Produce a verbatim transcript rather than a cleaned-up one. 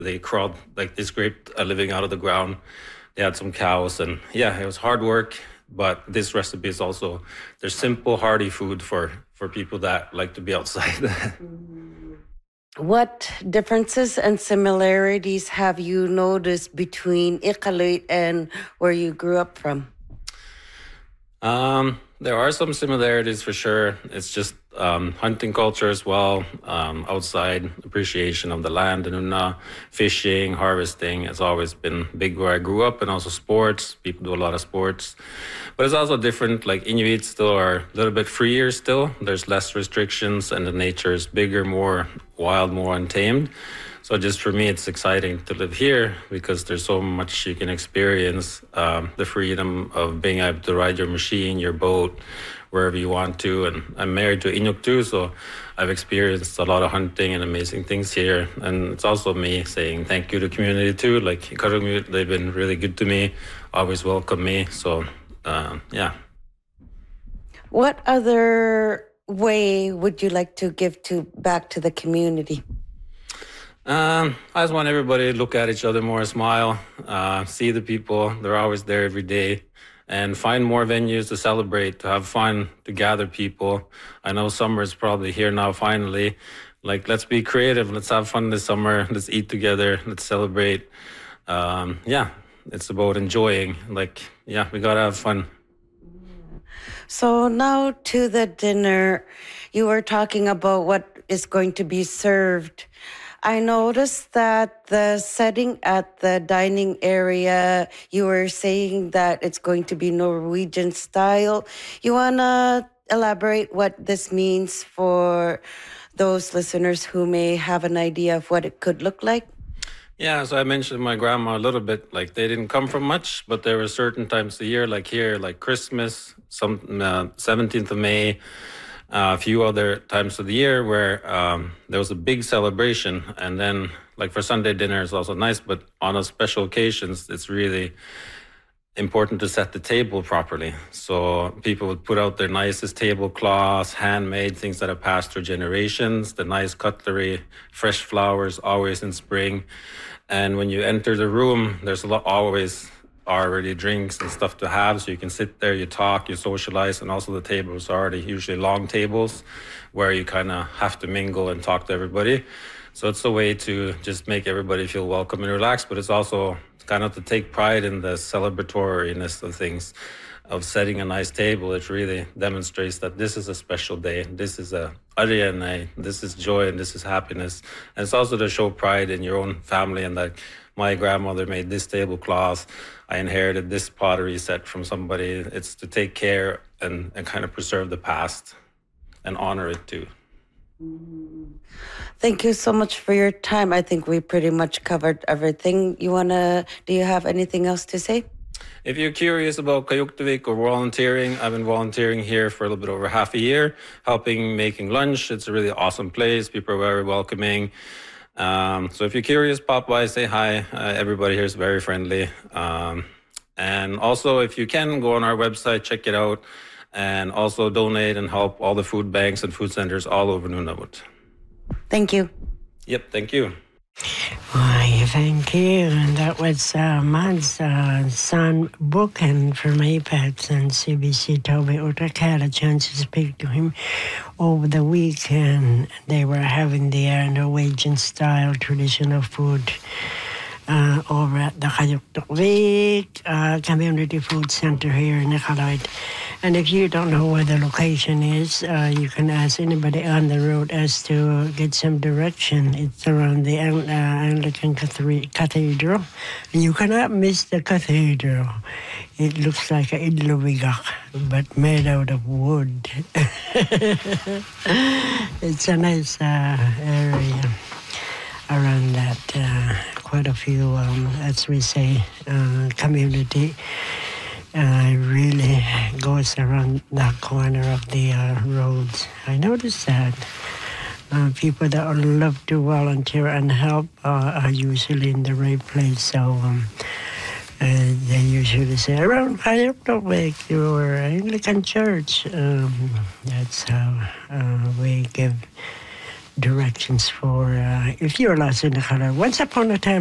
They crawled, like they scraped a living out of the ground. They had some cows, and yeah, it was hard work. But this recipe is also, there's simple, hearty food for, for people that like to be outside. What differences and similarities have you noticed between Iqaluit and where you grew up from? Um, there are some similarities for sure. It's just um, hunting culture as well, um, outside appreciation of the land, and uh, fishing, harvesting has always been big where I grew up, and also sports. People do a lot of sports. But it's also different, like Inuit still are a little bit freer still. There's less restrictions and the nature is bigger, more wild, more untamed. So just for me, it's exciting to live here because there's so much you can experience. Um, the freedom of being able to ride your machine, your boat, wherever you want to. And I'm married to Inuk too, so I've experienced a lot of hunting and amazing things here. And it's also me saying thank you to the community too. Like Karumut, they've been really good to me, always welcome me. So uh, yeah. What other way would you like to give to back to the community? Um, I just want everybody to look at each other more, smile, uh, see the people. They're always there every day, and find more venues to celebrate, to have fun, to gather people. I know summer is probably here now, finally. Like, let's be creative. Let's have fun this summer. Let's eat together. Let's celebrate. Um, yeah, it's about enjoying. Like, yeah, we got to have fun. So now to the dinner. You were talking about what is going to be served. I noticed that the setting at the dining area, you were saying that it's going to be Norwegian style. You want to elaborate what this means for those listeners who may have an idea of what it could look like? Yeah, so I mentioned my grandma a little bit. Like, they didn't come from much, but there were certain times a year, like here, like Christmas, some uh, seventeenth of May, Uh, a few other times of the year where um, there was a big celebration. And then, like for Sunday dinner is also nice, but on a special occasions, it's really important to set the table properly. So people would put out their nicest tablecloths, handmade things that have passed through generations, the nice cutlery, fresh flowers, always in spring. And when you enter the room, there's a lot, always already drinks and stuff to have, so you can sit there, you talk, you socialize, and also the tables are already usually long tables where you kind of have to mingle and talk to everybody. So it's a way to just make everybody feel welcome and relaxed, but it's also kind of to take pride in the celebratoriness of things, of setting a nice table. It really demonstrates that this is a special day, this is a ariane, this is joy, and this is happiness. And it's also to show pride in your own family, and that my grandmother made this tablecloth, I inherited this pottery set from somebody. It's to take care and, and kind of preserve the past and honor it too. Thank you so much for your time. I think we pretty much covered everything. You wanna, do you have anything else to say? If you're curious about Qajuqtavik or volunteering, I've been volunteering here for a little bit over half a year, helping making lunch. It's a really awesome place. People are very welcoming. Um, so if you're curious, pop by, say hi. Uh, everybody here is very friendly. Um, and also, if you can, go on our website, check it out, and also donate and help all the food banks and food centers all over Nunavut. Thank you. Yep, thank you. Why, thank you. And that was uh, Mads uh, son Buchan from Apex and C B C Toby Utak. Had a chance to speak to him over the weekend. They were having the uh, Norwegian style traditional food uh, over at the Qajuqtavik uh, Community Food Center here in Iqaluit. And if you don't know where the location is, uh, you can ask anybody on the road as to get some direction. It's around the uh, Anglican Cathedral. And you cannot miss the cathedral. It looks like an idluvigak, but made out of wood. It's a nice uh, area around that. Uh, quite a few, um, as we say, uh, community. Uh, really goes around that corner of the uh, roads. I noticed that uh, people that love to volunteer and help uh, are usually in the right place. So um, uh, they usually say around Qajuqtavik or Anglican Church. Um, that's how uh, we give directions for uh, if you're lost in the color. Once upon a time,